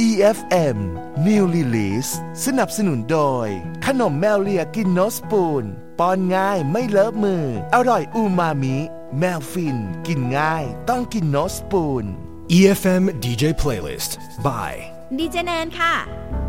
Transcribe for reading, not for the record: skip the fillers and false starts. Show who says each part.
Speaker 1: EFM New Release สนับสนุนโดยขนมแมวเลียกินโนสปูนป้อนง่ายไม่เลอะมืออร่อยอูมามิแมวฟินกินง่ายต้องกินโนสปูน
Speaker 2: EFM DJ Playlist by
Speaker 3: ดีเจแนนค่ะ